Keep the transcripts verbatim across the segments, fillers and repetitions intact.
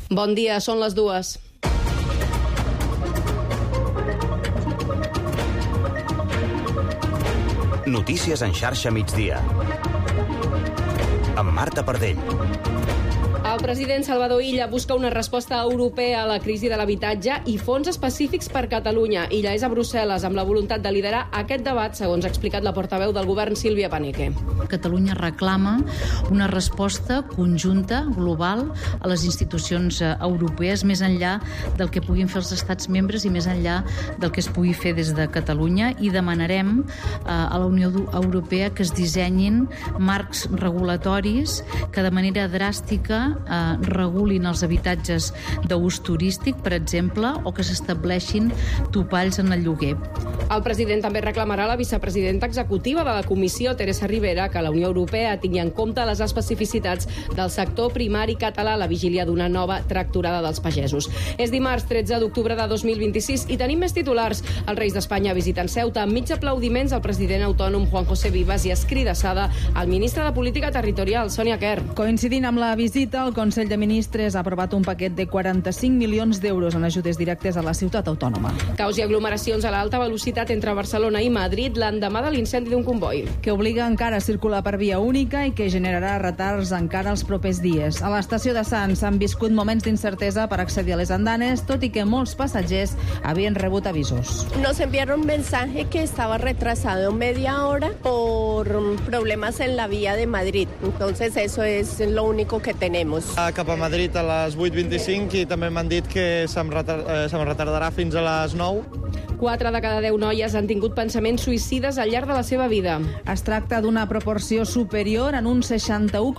Bon dia, són les dues. Notícies en xarxa migdia. Amb Marta Pardell. El president Salvador Illa busca una resposta europea a la crisi de l'habitatge i fons específics per Catalunya. Illa és a Brussel·les amb la voluntat de liderar aquest debat, segons ha explicat la portaveu del govern, Sílvia Paneque. Catalunya reclama una resposta conjunta, global, a les institucions europees, més enllà del que puguin fer els estats membres i més enllà del que es pugui fer des de Catalunya, i demanarem eh, a la Unió Europea que es dissenyin marcs regulatoris que de manera dràstica Eh, regulin els habitatges d'ús turístic, per exemple, o que s'estableixin topalls en el lloguer. El president també reclamarà a la vicepresidenta executiva de la Comissió, Teresa Ribera, que la Unió Europea tingui en compte les especificitats del sector primari català a la vigília d'una nova tractorada dels pagesos. És dimarts tretze d'octubre de dos mil vint-i-sis i tenim més titulars. Els Reis d'Espanya visiten Ceuta amb mig aplaudiments al president autònom Juan José Vivas i escridassada al ministre de Política Territorial, Sònia Quer. Coincidint amb la visita, el Consell de Ministres ha aprovat un paquet de quaranta-cinc milions d'euros en ajudes directes a la ciutat autònoma. Caos i aglomeracions a l'alta velocitat entre Barcelona i Madrid l'endemà de l'incendi d'un comboi. Que obliga encara a circular per via única i que generarà retards encara els propers dies. A l'estació de Sants han viscut moments d'incertesa per accedir a les andanes, tot i que molts passatgers havien rebut avisos. Nos enviaron un mensaje que estaba retrasado media hora por problemas en la vía de Madrid. Entonces eso es lo único que tenemos. Cap a Madrid a les vuit vint-i-cinc i també m'han dit que se'm retardarà fins a les nou. Quatre de cada deu noies han tingut pensaments suïcides al llarg de la seva vida. Es tracta d'una proporció superior en un seixanta-u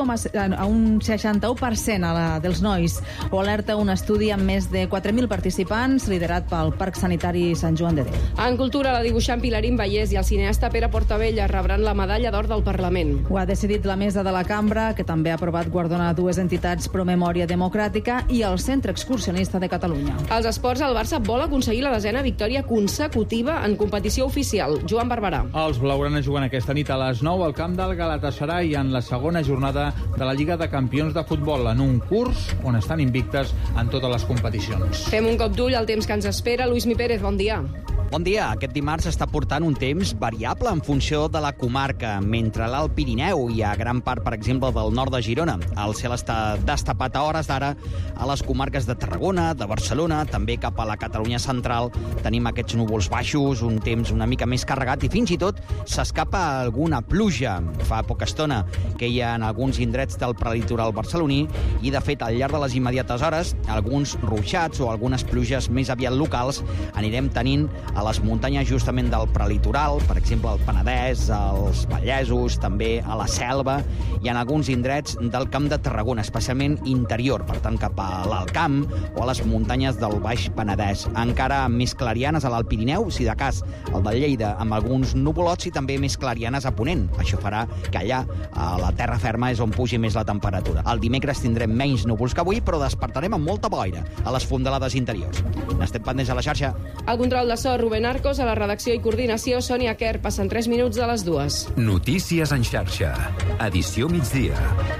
per cent a la dels nois. Ho alerta un estudi amb més de quatre mil participants liderat pel Parc Sanitari Sant Joan de Déu. En cultura, la dibuixant Pilarín Vallès i el cineasta Pere Portabella rebran la medalla d'or del Parlament. Ho ha decidit la mesa de la cambra, que també ha aprovat guardonar dues entitats pro memòria democràtica i el Centre Excursionista de Catalunya. Als esports, el Barça vol aconseguir la desena victòria consecutiva en competició oficial. Joan Barberà. Els blaugranes juguen aquesta nit a les nou al camp del Galatasaray en la segona jornada de la Lliga de Campions de Futbol, en un curs on estan invictes en totes les competicions. Fem un cop d'ull al temps que ens espera. Luismi Pérez, bon dia. Bon dia. Aquest dimarts està portant un temps variable en funció de la comarca. Mentre a l'Alt Pirineu i a gran part, per exemple, del nord de Girona, el cel està destapat a hores d'ara. A les comarques de Tarragona, de Barcelona, també cap a la Catalunya central, tenim aquests núvols baixos, un temps una mica més carregat i fins i tot s'escapa alguna pluja. Fa poca estona que hi ha en alguns indrets del prelitoral barceloní i, de fet, al llarg de les immediates hores, alguns ruixats o algunes pluges més aviat locals anirem tenint a les muntanyes justament del prelitoral, per exemple el Penedès, els Vallesos, també a la Selva i en alguns indrets del Camp de Tarragona, especialment interior, per tant cap a l'Alt Camp o a les muntanyes del Baix Penedès. Encara més clarianes a l'Alt Pirineu, si de cas el de Lleida, amb alguns nuvolots i també més clarianes a Ponent. Això farà que allà, a la terra ferma, és on pugi més la temperatura. El dimecres tindrem menys núvols que avui, però despertarem amb molta boira a les fondalades interiors. N'estem pendents a la xarxa. El control de so, Rubén Arcos, a la redacció i coordinació, Sònia Quer. Passen tres minuts de les dues. Notícies en xarxa. Edició migdia.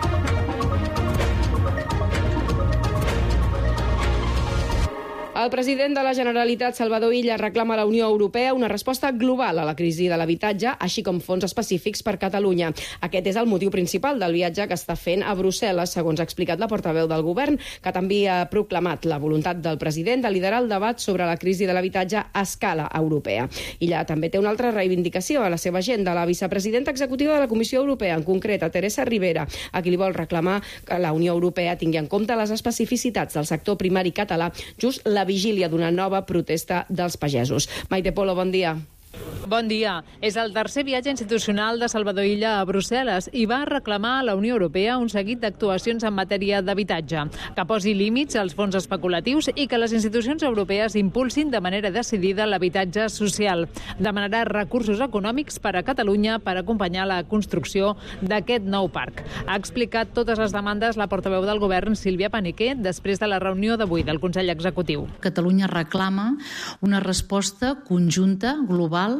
El president de la Generalitat, Salvador Illa, reclama a la Unió Europea una resposta global a la crisi de l'habitatge, així com fons específics per Catalunya. Aquest és el motiu principal del viatge que està fent a Brussel·les, segons ha explicat la portaveu del govern, que també ha proclamat la voluntat del president de liderar el debat sobre la crisi de l'habitatge a escala europea. Illa també té una altra reivindicació a la seva agenda, la vicepresidenta executiva de la Comissió Europea, en concret a Teresa Ribera, a qui li vol reclamar que la Unió Europea tingui en compte les especificitats del sector primari català just la vigília d'una nova protesta dels pagesos. Maite Polo, bon dia. Bon dia. És el tercer viatge institucional de Salvador Illa a Brussel·les i va reclamar a la Unió Europea un seguit d'actuacions en matèria d'habitatge, que posi límits als fons especulatius i que les institucions europees impulsin de manera decidida l'habitatge social. Demanarà recursos econòmics per a Catalunya per acompanyar la construcció d'aquest nou parc. Ha explicat totes les demandes la portaveu del govern, Sílvia Paneque, després de la reunió d'avui del Consell Executiu. Catalunya reclama una resposta conjunta, global,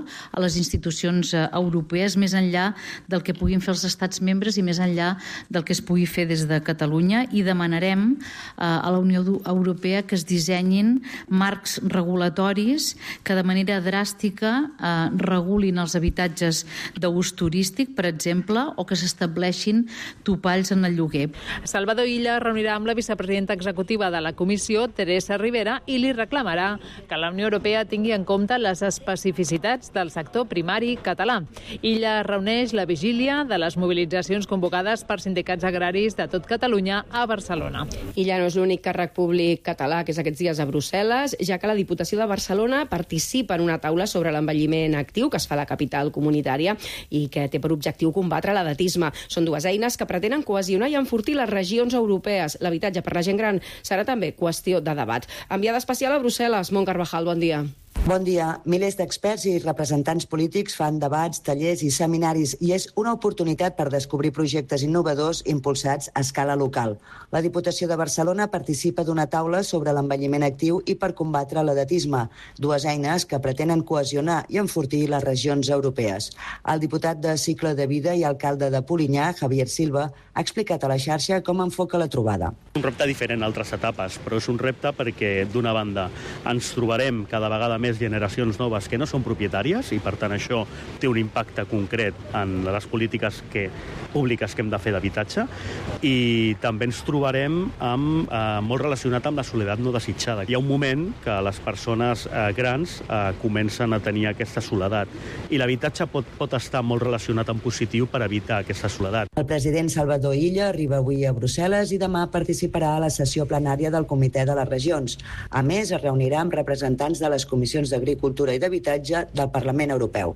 a les institucions europees, més enllà del que puguin fer els estats membres i més enllà del que es pugui fer des de Catalunya, i demanarem a la Unió Europea que es dissenyin marcs regulatoris que de manera dràstica eh, regulin els habitatges d'ús turístic, per exemple, o que s'estableixin topalls en el lloguer. Salvador Illa reunirà amb la vicepresidenta executiva de la Comissió, Teresa Rivera, i li reclamarà que la Unió Europea tingui en compte les especificitats del sector primari català. Illa reuneix la vigília de les mobilitzacions convocades per sindicats agraris de tot Catalunya a Barcelona. Illa no és l'únic càrrec públic català que és aquests dies a Brussel·les, ja que la Diputació de Barcelona participa en una taula sobre l'envelliment actiu que es fa a la capital comunitària i que té per objectiu combatre l'edatisme. Són dues eines que pretenen cohesionar i enfortir les regions europees. L'habitatge per la gent gran serà també qüestió de debat. Enviada especial a Brussel·les, Mont Carvajal, bon dia. Bon dia. Milers d'experts i representants polítics fan debats, tallers i seminaris i és una oportunitat per descobrir projectes innovadors impulsats a escala local. La Diputació de Barcelona participa d'una taula sobre l'envelliment actiu i per combatre l'edatisme, dues eines que pretenen cohesionar i enfortir les regions europees. El diputat de Cicle de Vida i alcalde de Polinyà, Javier Silva, ha explicat a la xarxa com enfoca la trobada. Un repte diferent a altres etapes, però és un repte perquè, d'una banda, ens trobarem cada vegada més generacions noves que no són propietàries i, per tant, això té un impacte concret en les polítiques que, públiques que hem de fer d'habitatge, i també ens trobarem amb, eh, molt relacionat amb la soledat no desitjada. Hi ha un moment que les persones eh, grans eh, comencen a tenir aquesta soledat i l'habitatge pot, pot estar molt relacionat en positiu per evitar aquesta soledat. El president Salvador Illa arriba avui a Brussel·les i demà participarà a la sessió plenària del Comitè de les Regions. A més, es reunirà amb representants de les comissions d'Agricultura i d'Habitatge del Parlament Europeu.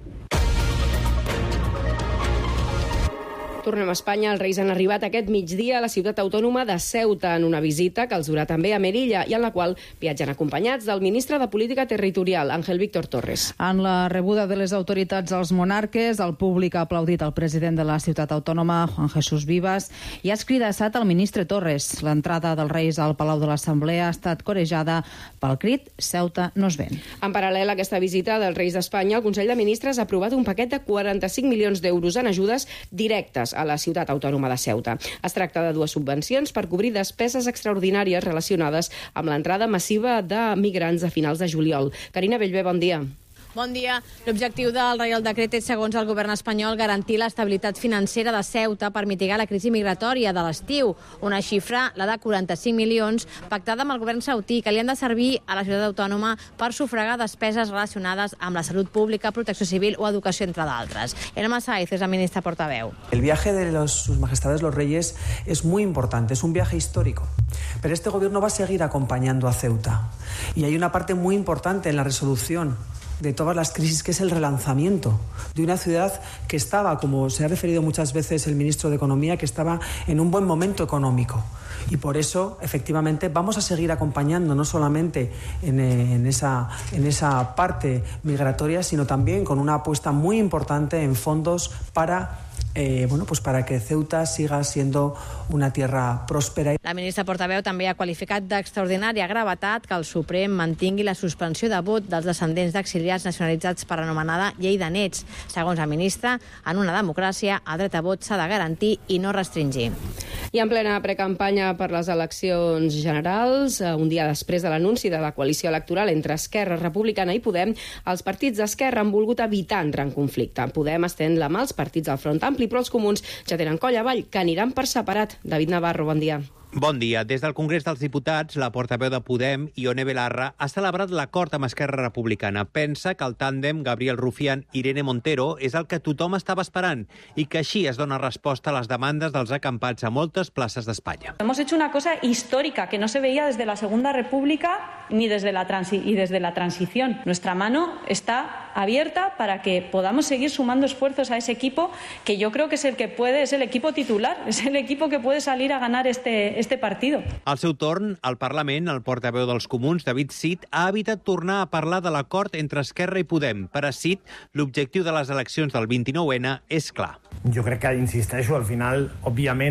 Tornem a Espanya. Els Reis han arribat aquest migdia a la ciutat autònoma de Ceuta en una visita que els durà també a Melilla i en la qual viatgen acompanyats del ministre de Política Territorial, Ángel Víctor Torres. En la rebuda de les autoritats als monarques, el públic ha aplaudit el president de la ciutat autònoma, Juan Jesús Vivas, i ha escridassat el ministre Torres. L'entrada dels Reis al Palau de l'Assemblea ha estat corejada pel crit «Ceuta no es ven». En paral·lel a aquesta visita dels Reis d'Espanya, el Consell de Ministres ha aprovat un paquet de quaranta-cinc milions d'euros en ajudes directes a la ciutat autònoma de Ceuta. Es tracta de dues subvencions per cobrir despeses extraordinàries relacionades amb l'entrada massiva de migrants a finals de juliol. Carina Bellver, bon dia. Bon dia. L'objectiu del Reial Decret és, segons el govern espanyol, garantir l'estabilitat financera de Ceuta per mitigar la crisi migratòria de l'estiu. Una xifra, la de quaranta-cinc milions, pactada amb el govern sautí, que li han de servir a la ciutat autònoma per sufragar despeses relacionades amb la salut pública, protecció civil o educació, entre d'altres. Elma Sáez és la ministra portaveu. El viaje de los, sus majestades los reyes es muy importante, es un viaje histórico. Pero este gobierno va a seguir acompañando a Ceuta. Y hay una parte muy importante en la resolución de todas las crisis, que es el relanzamiento de una ciudad que estaba, como se ha referido muchas veces el ministro de Economía, que estaba en un buen momento económico. Y por eso, efectivamente, vamos a seguir acompañando no solamente en, en, esa, en esa parte migratoria, sino también con una apuesta muy importante en fondos para Eh, bueno, pues para que Ceuta siga siendo una tierra pròspera. La ministra portaveu també ha qualificat d'extraordinària gravetat que el Suprem mantingui la suspensió de vot dels descendents d'exiliats nacionalitzats per l'anomenada llei de nets. Segons la ministra, en una democràcia el dret a vot s'ha de garantir i no restringir. I en plena precampanya per les eleccions generals, un dia després de l'anunci de la coalició electoral entre Esquerra Republicana i Podem, els partits d'Esquerra han volgut evitar entrar en conflicte. Podem estén la mà als partits del Front Ampli, però els comuns ja tenen coll avall, que aniran per separat. David Navarro, bon dia. Bon dia. Des del Congrés dels Diputats, la portaveu de Podem, Ione Belarra, ha celebrat l'acord amb Esquerra Republicana. Pensa que el tàndem Gabriel Rufián-Irene Montero és el que tothom estava esperant i que així es dona resposta a les demandes dels acampats a moltes places d'Espanya. Hemos hecho una cosa histórica que no se veía desde la Segunda República ni desde la transi- y desde la transición. Nuestra mano está abierta para que podamos seguir sumando esfuerzos a ese equipo que yo creo que es el que puede, es el equipo titular, es el equipo que puede salir a ganar este, este partido. Al seu torn, al Parlament, el portaveu dels comuns, David Cid, ha evitat tornar a parlar de l'acord entre Esquerra i Podem. Per a Cid, l'objectiu de les eleccions del vint-i-nou ena és clar. Jo crec que, insisteixo, al final, òbviament,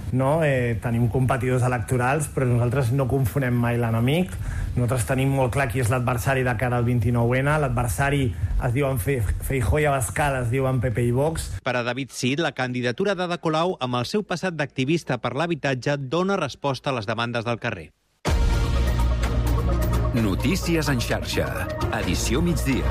no? Eh, tenim competidors electorals, però nosaltres no confonem mai l'enemic. Nosaltres tenim molt clar qui és l'adversari de cara al vint-i-nou ene. L'adversari es diuen Fe Feijóo i Abascal, es diuen P P i Vox. Per a David Cid, la candidatura d'Ada Colau, amb el seu passat d'activista per l'habitatge, dona resposta a les demandes del carrer. Notícies en xarxa. Edició migdia.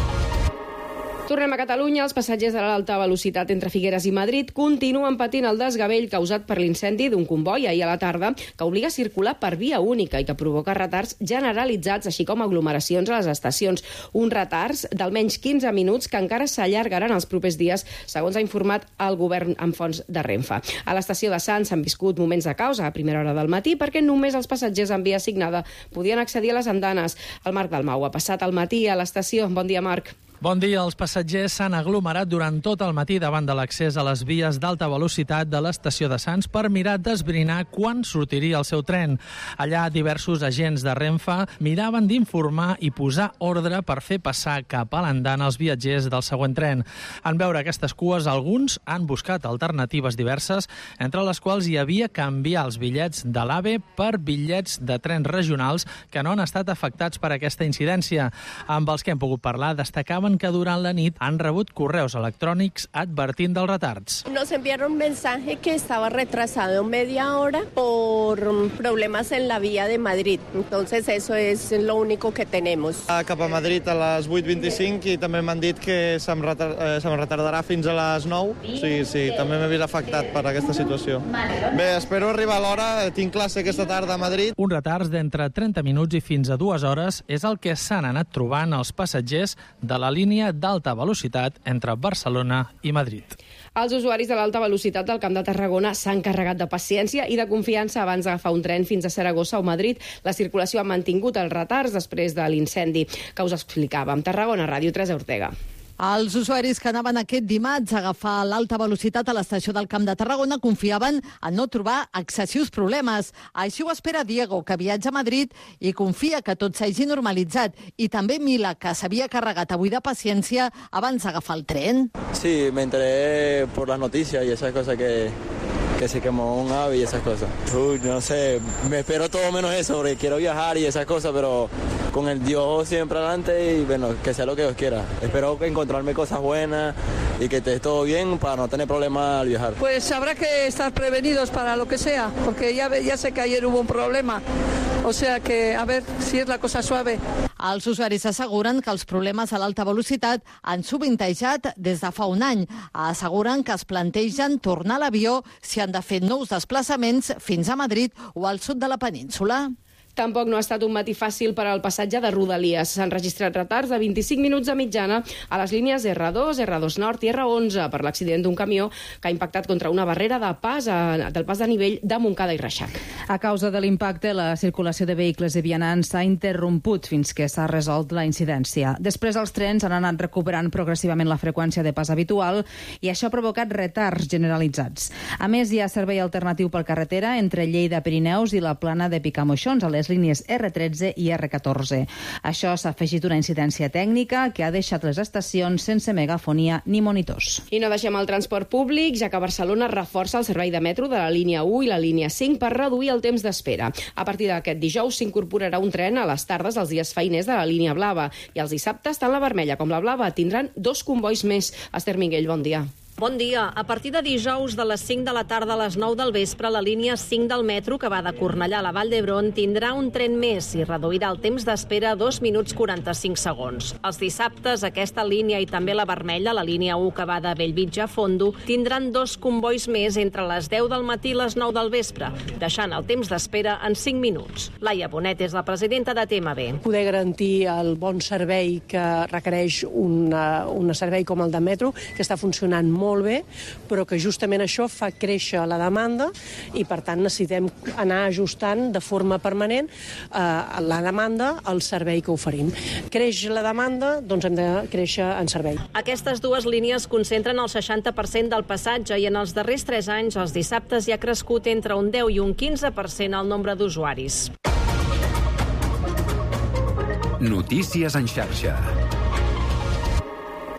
Tornem a Catalunya. Els passatgers de l'alta velocitat entre Figueres i Madrid continuen patint el desgavell causat per l'incendi d'un comboi ahir a la tarda que obliga a circular per via única i que provoca retards generalitzats, així com aglomeracions a les estacions. Uns retards d'almenys quinze minuts que encara s'allargaran els propers dies, segons ha informat el govern amb fons de Renfe. A l'estació de Sants s'han viscut moments de caos a primera hora del matí perquè només els passatgers en via assignada podien accedir a les andanes. El Marc Dalmau ha passat el matí a l'estació. Bon dia, Marc. Bon dia. Els passatgers s'han aglomerat durant tot el matí davant de l'accés a les vies d'alta velocitat de l'estació de Sants per mirar d'esbrinar quan sortiria el seu tren. Allà, diversos agents de Renfe miraven d'informar i posar ordre per fer passar cap a l'andana els viatgers del següent tren. En veure aquestes cues, alguns han buscat alternatives diverses, entre les quals hi havia canviar els bitllets de l'AVE per bitllets de trens regionals que no han estat afectats per aquesta incidència. Amb els que hem pogut parlar, destacaven que durant la nit han rebut correus electrònics advertint dels retards. Nos enviaron un mensaje que estaba retrasado media hora por problemas en la vía de Madrid. Entonces eso es lo único que tenemos. Cap a Madrid a les vuit vint-i-cinc i també m'han dit que se'm retar, eh, se'm retardarà fins a les nou. Sí, sí, també m'he vist afectat per aquesta situació. Bé, espero arribar a l'hora. Tinc classe aquesta tarda a Madrid. Un retards d'entre trenta minuts i fins a dues hores és el que s'han anat trobant els passatgers de la línia línia d'alta velocitat entre Barcelona i Madrid. Els usuaris de l'alta velocitat del Camp de Tarragona s'han carregat de paciència i de confiança abans d'agafar un tren fins a Saragossa o Madrid. La circulació ha mantingut els retards després de l'incendi que us explicàvem. Tarragona, Ràdio tres, Ortega. Els usuaris que anaven aquest dimarts a agafar l'alta velocitat a l'estació del Camp de Tarragona confiaven en no trobar excessius problemes. Així ho espera Diego, que viatja a Madrid i confia que tot s'hagi normalitzat. I també Mila, que s'havia carregat avui de paciència abans d'agafar el tren. Sí, me enteré por las noticias y esas cosas que... que se quemó un ave y esas cosas. Uy, no sé, me espero todo menos eso, porque quiero viajar y esas cosas, pero con el Dios siempre adelante y bueno, que sea lo que Dios quiera. Espero encontrarme cosas buenas y que esté todo bien para no tener problemas al viajar. Pues habrá que estar prevenidos para lo que sea, porque ya, ya sé que ayer hubo un problema. O sea que, a ver si es la cosa suave. Els usuaris asseguren que els problemes a l'alta velocitat han sovintejat des de fa un any. Asseguren que es plantegen tornar a l'avió si han de fer nous desplaçaments fins a Madrid o al sud de la península. Tampoc no ha estat un matí fàcil per al passatge de Rodalies. S'han registrat retards de vint-i-cinc minuts de mitjana a les línies erre dos, erre dos Nord i erre onze per l'accident d'un camió que ha impactat contra una barrera de pas a, del pas de nivell de Montcada i Reixac. A causa de l'impacte, la circulació de vehicles i vianants s'ha interromput fins que s'ha resolt la incidència. Després, els trens han anat recuperant progressivament la freqüència de pas habitual i això ha provocat retards generalitzats. A més, hi ha servei alternatiu per carretera entre Lleida, Pirineus i la plana de Picamoixons, a les línies erre tretze i erre catorze. Això s'ha afegit una incidència tècnica que ha deixat les estacions sense megafonia ni monitors. I no deixem el transport públic, ja que Barcelona reforça el servei de metro de la línia u i la línia cinc per reduir el temps d'espera. A partir d'aquest dijous s'incorporarà un tren a les tardes dels dies feiners de la línia blava i els dissabtes tant la vermella com la blava tindran dos combois més. Esther Minguell, bon dia. Bon dia. A partir de dijous de les cinc de la tarda a les nou del vespre, la línia cinc del metro, que va de Cornellà a la Vall d'Hebron, tindrà un tren més i reduirà el temps d'espera a dos minuts quaranta-cinc segons. Els dissabtes, aquesta línia i també la vermella, la línia u que va de Bellvitge a Fondo, tindran dos combois més entre les deu del matí i les nou del vespre, deixant el temps d'espera en cinc minuts. Laia Bonet és la presidenta de T M B. Poder garantir el bon servei que requereix una, un servei com el de metro, que està funcionant molt molt bé, però que justament això fa créixer la demanda i, per tant, necessitem anar ajustant de forma permanent eh, la demanda al servei que oferim. Creix la demanda, doncs hem de créixer en servei. Aquestes dues línies concentren el seixanta per cent del passatge i en els darrers tres anys els dissabtes hi ha crescut entre un deu i un quinze per cent el nombre d'usuaris. Notícies en xarxa.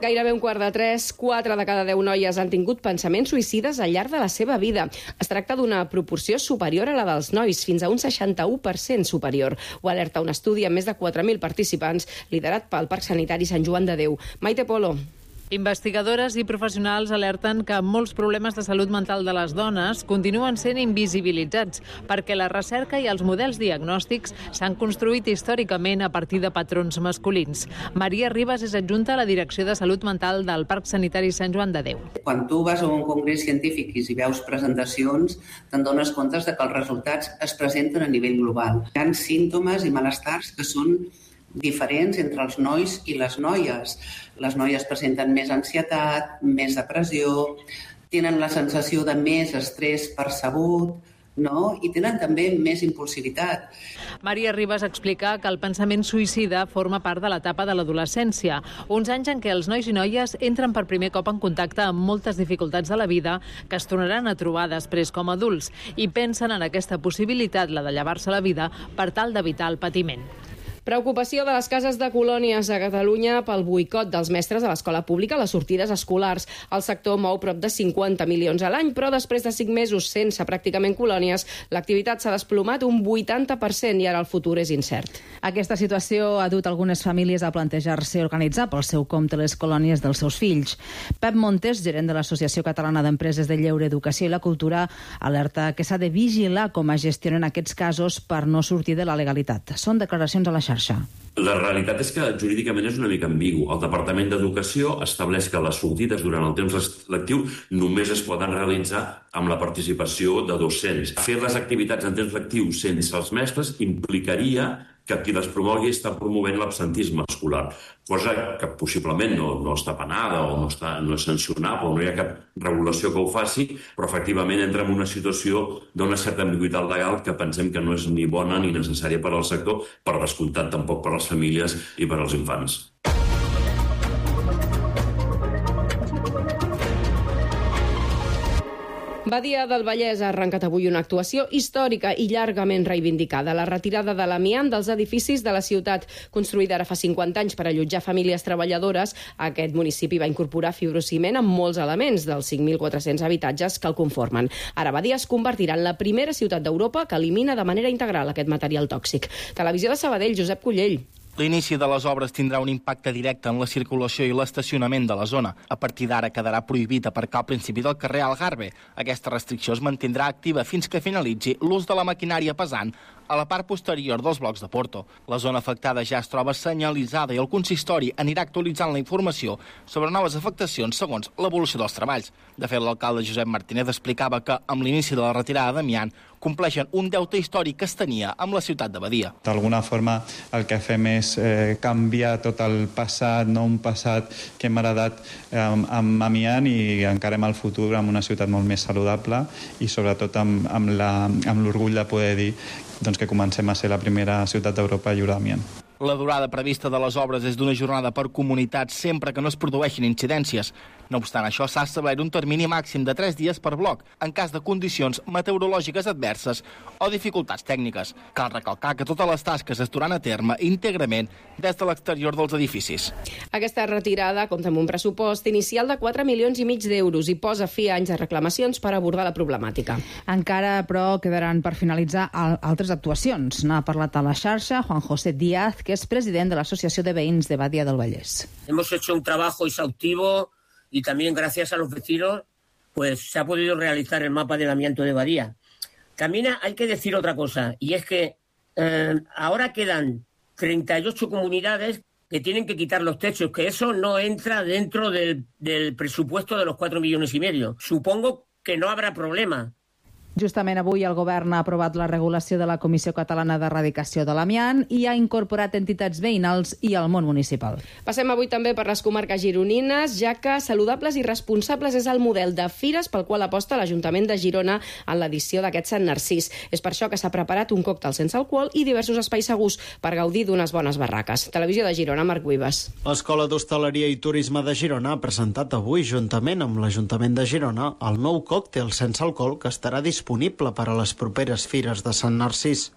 Gairebé un quart de tres, quatre de cada deu noies han tingut pensaments suïcides al llarg de la seva vida. Es tracta d'una proporció superior a la dels nois, fins a un seixanta-u per cent superior. Ho alerta un estudi amb més de quatre mil participants, liderat pel Parc Sanitari Sant Joan de Déu. Maite Polo. Investigadores i professionals alerten que molts problemes de salut mental de les dones continuen sent invisibilitzats perquè la recerca i els models diagnòstics s'han construït històricament a partir de patrons masculins. Maria Ribas és adjunta a la Direcció de Salut Mental del Parc Sanitari Sant Joan de Déu. Quan tu vas a un congrés científic i si veus presentacions, te'n dones compte de que els resultats es presenten a nivell global. Hi ha símptomes i malestars que són diferents entre els nois i les noies. Les noies presenten més ansietat, més depressió, tenen la sensació de més estrès percebut, no? I tenen també més impulsivitat. Maria Ribas explica que el pensament suïcida forma part de l'etapa de l'adolescència, uns anys en què els nois i noies entren per primer cop en contacte amb moltes dificultats de la vida que es tornaran a trobar després com a adults i pensen en aquesta possibilitat, la de llevar-se la vida, per tal d'evitar el patiment. Preocupació de les cases de colònies a Catalunya pel boicot dels mestres de l'escola pública a les sortides escolars. El sector mou prop de cinquanta milions a l'any, però després de cinc mesos sense pràcticament colònies, l'activitat s'ha desplomat un vuitanta per cent i ara el futur és incert. Aquesta situació ha dut algunes famílies a plantejar-se organitzar pel seu compte les colònies dels seus fills. Pep Montes, gerent de l'Associació Catalana d'Empreses de Lleure, Educació i la Cultura, alerta que s'ha de vigilar com es gestionen aquests casos per no sortir de la legalitat. Són declaracions a la xarxa. La realitat és que jurídicament és una mica ambigu. El Departament d'Educació estableix que les sortides durant el temps lectiu només es poden realitzar amb la participació de docents. Fer les activitats en temps lectiu sense els mestres implicaria que qui les promogui està promovent l'absentisme escolar, cosa que possiblement no, no està penada o no, està, no és sancionable, no hi ha cap regulació que ho faci, però efectivament entra en una situació d'una certa ambigüitat legal que pensem que no és ni bona ni necessària per al sector, per descomptat tampoc per a les famílies i per als infants. Badia del Vallès ha arrencat avui una actuació històrica i llargament reivindicada. La retirada de l'amiant dels edificis de la ciutat. Construïda ara fa cinquanta anys per allotjar famílies treballadores, aquest municipi va incorporar fibrociment amb molts elements dels cinc mil quatre-cents habitatges que el conformen. Ara Badia es convertirà en la primera ciutat d'Europa que elimina de manera integral aquest material tòxic. Televisió de Sabadell, Josep Cullell. L'inici de les obres tindrà un impacte directe en la circulació i l'estacionament de la zona. A partir d'ara quedarà prohibit aparcar al principi del carrer Algarve. Aquesta restricció es mantindrà activa fins que finalitzi l'ús de la maquinària pesant a la part posterior dels blocs de Porto. La zona afectada ja es troba senyalitzada i el consistori anirà actualitzant la informació sobre noves afectacions segons l'evolució dels treballs. De fet, l'alcalde Josep Martínez explicava que amb l'inici de la retirada d'amiant compleixen un deute històric que es tenia amb la ciutat de Badia. D'alguna forma el que fem és eh, canviar tot el passat, no un passat que hem heredat eh, amb amiant i encarem el futur amb una ciutat molt més saludable i sobretot amb, amb, la, amb l'orgull de poder dir doncs, que comencem a ser la primera ciutat d'Europa lliure d'amiant. La durada prevista de les obres és d'una jornada per comunitat sempre que no es produeixin incidències. No obstant això, s'ha establert un termini màxim de tres dies per bloc, en cas de condicions meteorològiques adverses o dificultats tècniques. Cal recalcar que totes les tasques es duran a terme íntegrament des de l'exterior dels edificis. Aquesta retirada compta amb un pressupost inicial de quatre milions i mig d'euros i posa fi a anys de reclamacions per abordar la problemàtica. Encara, però, quedaran per finalitzar altres actuacions. N'ha parlat a la xarxa Juan José Díaz, que es president de l'Associació de Veïns de Badia del Vallès. Hemos hecho un trabajo exhaustivo y también gracias a los vecinos pues se ha podido realizar el mapa del amianto de Badia. También hay que decir otra cosa, y es que eh, ahora quedan treinta y ocho comunidades que tienen que quitar los techos, que eso no entra dentro del, del presupuesto de los cuatro millones y medio. Supongo que no habrá problema. Justament avui el govern ha aprovat la regulació de la Comissió Catalana d'Erradicació de l'Amiant i ha incorporat entitats veïnals i el món municipal. Passem avui també per les comarques gironines, ja que Saludables i Responsables és el model de fires pel qual aposta l'Ajuntament de Girona en l'edició d'aquest Sant Narcís. És per això que s'ha preparat un còctel sense alcohol i diversos espais segurs per gaudir d'unes bones barraques. Televisió de Girona, Marc Vives. L'Escola d'Hostaleria i Turisme de Girona ha presentat avui, juntament amb l'Ajuntament de Girona, el nou còctel sense alcohol que estarà disponible disponible per a les properes fires de Sant Narcís.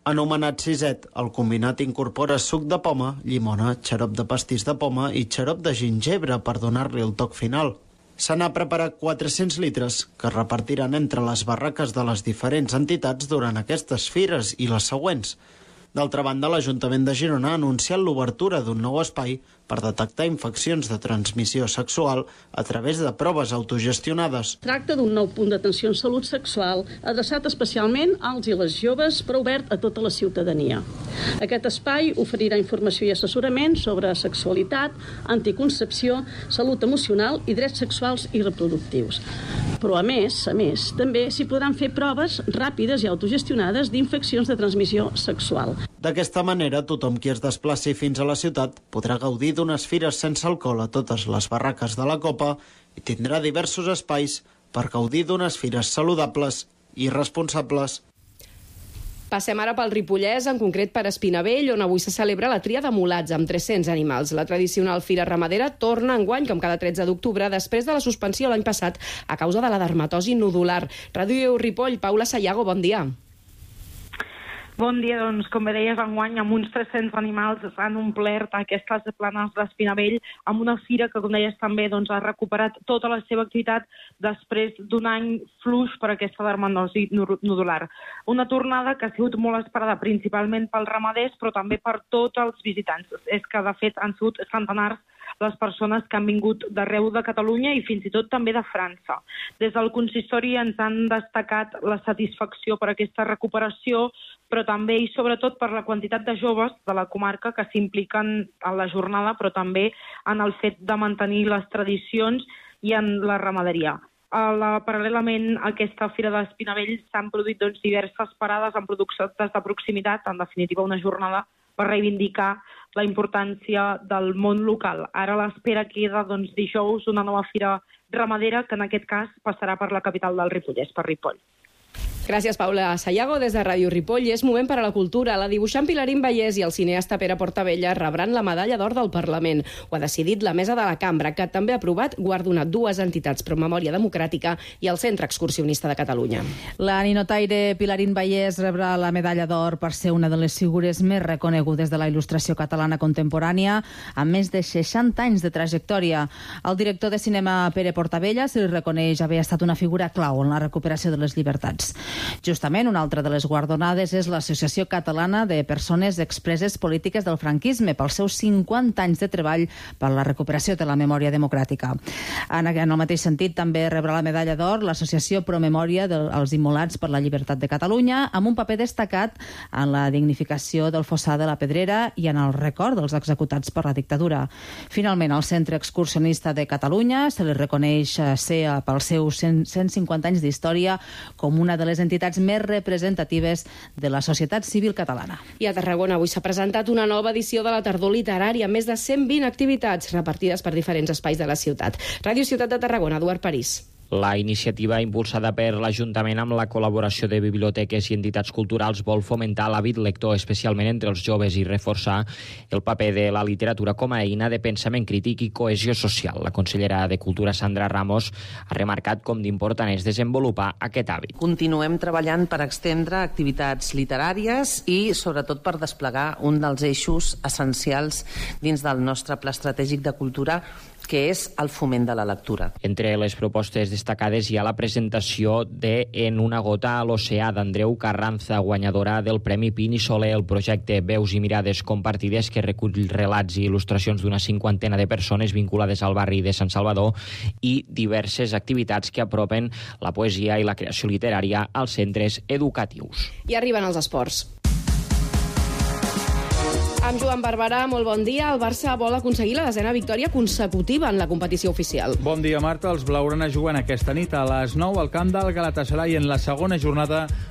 Anomenat Siset, el combinat incorpora suc de poma, llimona, xarop de pastís de poma i xarop de gingebre per donar-li el toc final. Se n'ha preparat quatre-cents litres que es repartiran entre les barraques de les diferents entitats durant aquestes fires i les següents. D'altra banda, l'Ajuntament de Girona ha anunciat l'obertura d'un nou espai per detectar infeccions de transmissió sexual a través de proves autogestionades. Tracta d'un nou punt d'atenció en salut sexual adreçat especialment als i les joves, però obert a tota la ciutadania. Aquest espai oferirà informació i assessorament sobre sexualitat, anticoncepció, salut emocional i drets sexuals i reproductius. Però, a més, a més, també s'hi podran fer proves ràpides i autogestionades d'infeccions de transmissió sexual. D'aquesta manera, tothom qui es desplaci fins a la ciutat podrà gaudir d'unes fires sense alcohol a totes les barraques de la Copa i tindrà diversos espais per gaudir d'unes fires saludables i responsables. Passem ara pel Ripollès, en concret per Espinavell, on avui se celebra la tria de mulats amb tres-cents animals. La tradicional fira ramadera torna enguany, com cada tretze d'octubre, després de la suspensió l'any passat a causa de la dermatosi nodular. Ràdio Ripoll, Paula Sayago, bon dia. Bon dia, doncs, com bé deies, enguany amb uns tres-cents animals s'han omplert aquestes planes d'Espinavell amb una fira que, com deies també, doncs, ha recuperat tota la seva activitat després d'un any fluix per aquesta dermatosi nodular. Una tornada que ha sigut molt esperada principalment pels ramaders, però també per tots els visitants. És que, de fet, han sigut centenars les persones que han vingut d'arreu de Catalunya i fins i tot també de França. Des del consistori ens han destacat la satisfacció per aquesta recuperació, però també i sobretot per la quantitat de joves de la comarca que s'impliquen en la jornada, però també en el fet de mantenir les tradicions i en la ramaderia. La, paral·lelament a aquesta fira d'Espinavell s'han produït doncs, diverses parades amb productes de proximitat, en definitiva una jornada per reivindicar la importància del món local. Ara l'espera queda doncs, dijous una nova fira ramadera que en aquest cas passarà per la capital del Ripollès, per Ripoll. Gràcies, Paula Sayago, des de Ràdio Ripoll. És moment per a la cultura. La dibuixant Pilarín Vallès i el cineasta Pere Portabella rebran la medalla d'or del Parlament. Ho ha decidit la mesa de la Cambra, que també ha aprovat guardonar dues entitats, Promemòria Democràtica i el Centre Excursionista de Catalunya. La ninotaire Pilarín Vallès rebrà la medalla d'or per ser una de les figures més reconegudes de la il·lustració catalana contemporània, amb més de seixanta anys de trajectòria. El director de cinema Pere Portabella se li reconeix haver estat una figura clau en la recuperació de les llibertats. Justament, una altra de les guardonades és l'Associació Catalana de Persones Expreses Polítiques del Franquisme pels seus cinquanta anys de treball per la recuperació de la memòria democràtica. En el mateix sentit, també rebrà la medalla d'or l'Associació Promemòria dels Immolats per la Llibertat de Catalunya, amb un paper destacat en la dignificació del Fossar de la Pedrera i en el record dels executats per la dictadura. Finalment, el Centre Excursionista de Catalunya se li reconeix ser pels seus cent cinquanta anys d'història com una de les entitats més representatives de la societat civil catalana. I a Tarragona avui s'ha presentat una nova edició de la Tardor Literària, amb més de cent vint activitats repartides per diferents espais de la ciutat. Ràdio Ciutat de Tarragona, Eduard París. La iniciativa impulsada per l'Ajuntament amb la col·laboració de biblioteques i entitats culturals vol fomentar l'hàbit lector, especialment entre els joves, i reforçar el paper de la literatura com a eina de pensament crític i cohesió social. La consellera de Cultura, Sandra Ramos, ha remarcat com d'important és desenvolupar aquest hàbit. Continuem treballant per extendre activitats literàries i, sobretot, per desplegar un dels eixos essencials dins del nostre Pla Estratègic de Cultura, que és el foment de la lectura. Entre les propostes destacades hi ha la presentació de En una gota a l'oceà d'Andreu Carranza, guanyadora del Premi Pin i Soler, el projecte Veus i Mirades Compartides, que recull relats i il·lustracions d'una cinquantena de persones vinculades al barri de Sant Salvador, i diverses activitats que apropen la poesia i la creació literària als centres educatius. I arriben els esports. Amb Joan Barberà, molt bon dia. El Barça vol aconseguir la desena victòria consecutiva en la competició oficial. Bon dia, Marta. Els blaugrana juguen aquesta nit a les nou al camp del Galatasaray en la segona jornada